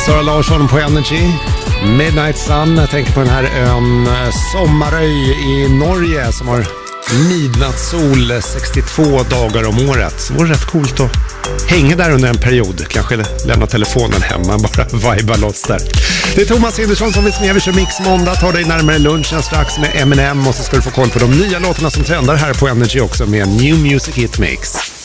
Sara Larsson på Energy. Midnight Sun. Jag tänker på den här ön Sommarøy i Norge som har midnattssol 62 dagar om året. Det vore rätt coolt att hänga där under en period. Kanske lämna telefonen hemma, bara viba loss där. Det är Thomas Hindersson som finns med. Vi kör Mix måndag. Tar dig närmare lunchen strax med Eminem. Och så ska du få koll på de nya låtarna som trendar här på Energy också med New Music Hit Mix.